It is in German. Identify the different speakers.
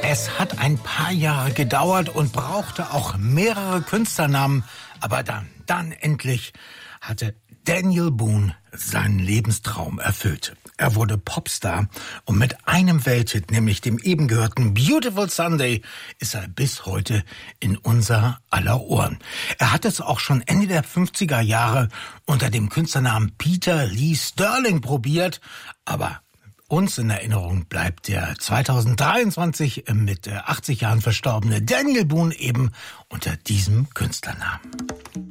Speaker 1: Es hat ein paar Jahre gedauert und brauchte auch mehrere Künstlernamen, aber dann endlich hatte Daniel Boone seinen Lebenstraum erfüllt. Er wurde Popstar und mit einem Welthit, nämlich dem eben gehörten Beautiful Sunday, ist er bis heute in unser aller Ohren. Er hat es auch schon Ende der 50er Jahre unter dem Künstlernamen Peter Lee Sterling probiert, aber uns in Erinnerung bleibt der 2023 mit 80 Jahren verstorbene Daniel Boone eben unter diesem Künstlernamen.